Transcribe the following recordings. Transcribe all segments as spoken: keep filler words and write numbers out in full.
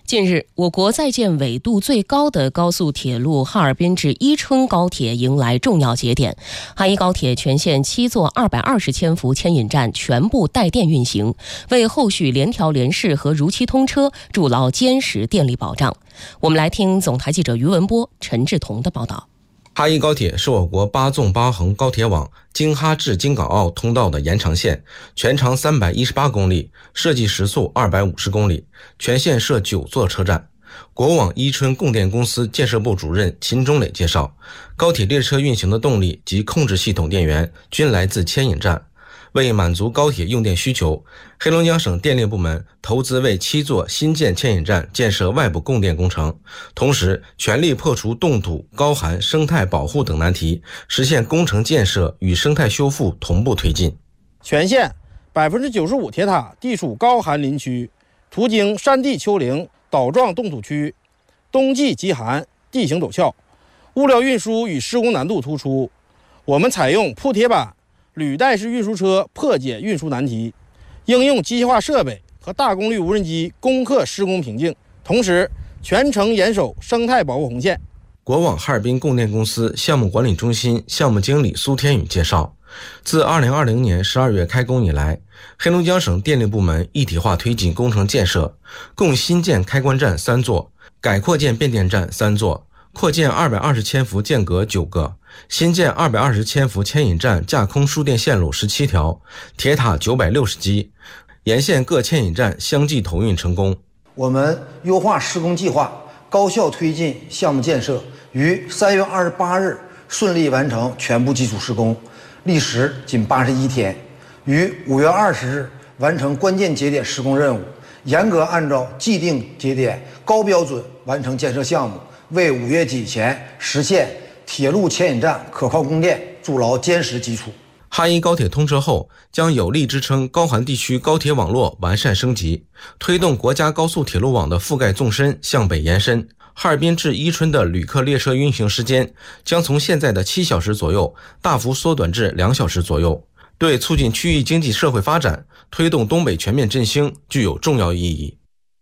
近日，我国在建纬度最高的高速铁路哈尔滨至伊春高铁迎来重要节点。哈伊高铁全线七座二百二十千伏牵引站全部带电运行，为后续联调联试和如期通车筑牢坚实电力保障。我们来听总台记者于文波、陈志彤的报道。 哈伊高铁是我国八纵八横高铁网京哈至京港澳通道的延长线，全长三百一十八公里，设计时速二百五十公里，全线设九座车站。国网伊春供电公司建设部主任秦忠磊介绍，高铁列车运行的动力及控制系统电源均来自牵引站。为满足高铁用电需求，黑龙江省电力部门投资为七座新建牵引站建设外部供电工程，同时全力破除冻土、高寒、生态保护等难题，实现工程建设与生态修复同步推进。 全线 百分之九十五 铁塔地处高寒林区，途经山地丘陵、岛状冻土区，冬季极寒，地形陡峭，物料运输与施工难度突出。我们采用铺铁板履带式运输车破解运输难题，应用机械化设备和大功率无人机攻克施工瓶颈，同时全程严守生态保护红线。 国网哈尔滨供电公司项目管理中心项目经理苏天宇介绍，自二零二零年十二月开工以来，黑龙江省电力部门一体化推进工程建设，共新建开关站三座，改扩建变电站三座，扩建二百二十千伏间隔九个，新建二百二十千伏牵引站架空输电线路十七条，铁塔九百六十基，沿线各牵引站相继投运成功。 我们优化施工计划，高效推进项目建设，于三月二十八日顺利完成全部基础施工，历时仅八十一天，于五月二十日完成关键节点施工任务，严格按照既定节点高标准完成建设项目，为五月底前实现铁路牵引站可靠供电筑牢坚实基础。 哈伊高铁通车后，将有力支撑高寒地区高铁网络完善升级，推动国家高速铁路网的覆盖纵深向北延伸。哈尔滨至伊春的旅客列车运行时间将从现在的七小时左右大幅缩短至两小时左右，对促进区域经济社会发展、推动东北全面振兴具有重要意义。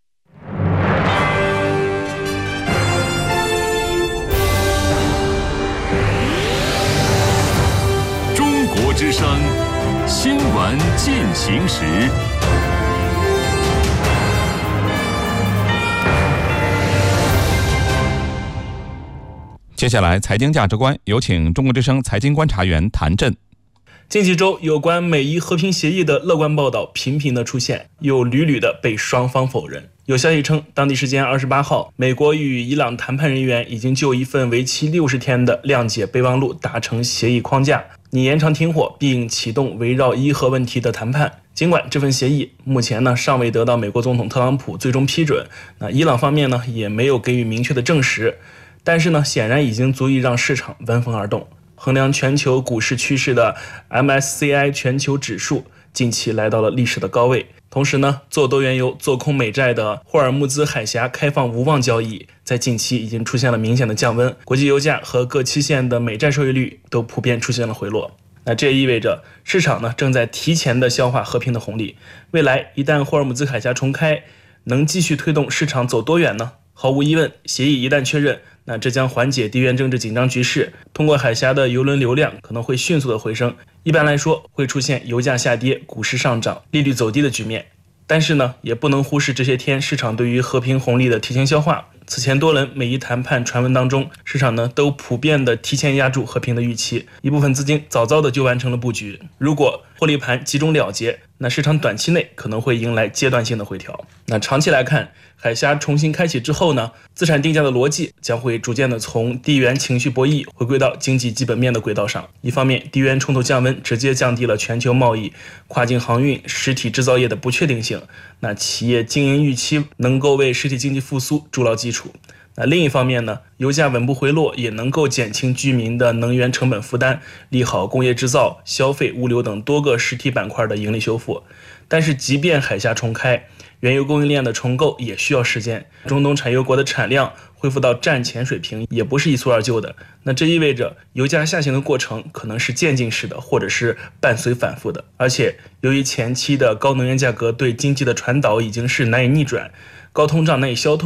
之声新闻进行时， 接下来财经价值观，有请中国之声财经观察员谭震。 近几周有关美伊和平协议的乐观报道频频的出现，又屡屡的被双方否认。有消息称，当地时间二十八号，美国与伊朗谈判人员已经就一份为期六十天的谅解备忘录达成协议框架，拟延长停火并启动围绕伊核问题的谈判。尽管这份协议目前呢尚未得到美国总统特朗普最终批准，那伊朗方面呢也没有给予明确的证实，但是呢显然已经足以让市场闻风而动。衡量全球股市趋势的 M S C I 全球指数近期来到了历史的高位，同时呢，做多原油、做空美债的霍尔木兹海峡开放无望交易在近期已经出现了明显的降温，国际油价和各期限的美债收益率都普遍出现了回落。那这也意味着市场呢正在提前的消化和平的红利，未来一旦霍尔木兹海峡重开，能继续推动市场走多远呢？毫无疑问，协议一旦确认，那这将缓解地缘政治紧张局势，通过海峡的邮轮流量可能会迅速的回升，一般来说会出现油价下跌、股市上涨、利率走低的局面。但是呢，也不能忽视这些天市场对于和平红利的提前消化。此前多轮美伊谈判传闻当中，市场呢都普遍的提前压住和平的预期，一部分资金早早的就完成了布局。如果获利盘集中了结，那市场短期内可能会迎来阶段性的回调。那长期来看，海峡重新开启之后呢，资产定价的逻辑将会逐渐的从地缘情绪博弈回归到经济基本面的轨道上。一方面，地缘冲突降温直接降低了全球贸易、跨境航运、实体制造业的不确定性，那企业经营预期能够为实体经济复苏筑牢基础。那另一方面呢，油价稳步回落也能够减轻居民的能源成本负担，利好工业制造、消费、物流等多个实体板块的盈利修复。但是即便海峡重开，原油供应链的重构也需要时间，中东产油国的产量恢复到战前水平也不是一蹴而就的。那这意味着油价下行的过程可能是渐进式的，或者是伴随反复的。而且由于前期的高能源价格对经济的传导已经是难以逆转，高通胀难以消退，